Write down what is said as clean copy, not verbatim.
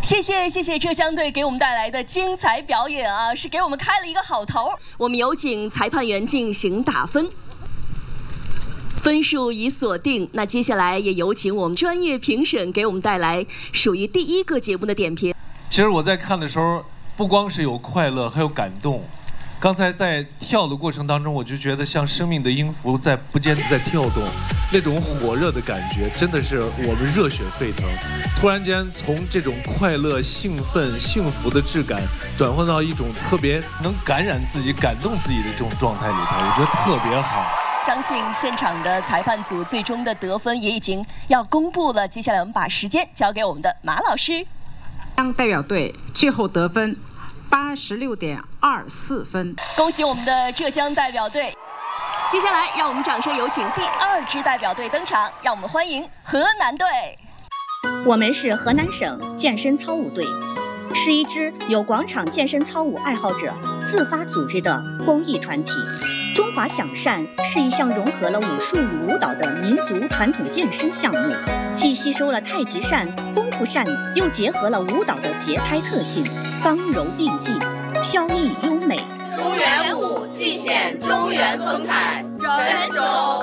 谢谢浙江队给我们带来的精彩表演啊，是给我们开了一个好头。我们有请裁判员进行打分，分数已锁定。那接下来也有请我们专业评审给我们带来属于第一个节目的点评。 其实我在看的时候，不光是有快乐，还有感动。刚才在跳的过程当中，我就觉得像生命的音符在不间地在跳动，那种火热的感觉真的是我们热血沸腾。突然间从这种快乐、兴奋、幸福的质感，转换到一种特别能感染自己、感动自己的这种状态里头，我觉得特别好。 相信现场的裁判组最终的得分也已经要公布了，接下来我们把时间交给我们的马老师。 代表队最后得分86.24分， 恭喜我们的浙江代表队。接下来让我们掌声有请第2支代表队登场，让我们欢迎河南队。 我们是河南省健身操舞队，是一支由广场健身操舞爱好者自发组织的公益团体。中华享善是一项融合了武术与舞蹈的民族传统健身项目，既吸收了太极扇、功夫扇，又结合了舞蹈的节拍特性，刚柔并济，飘逸优美。 中原舞尽显中原风采，人种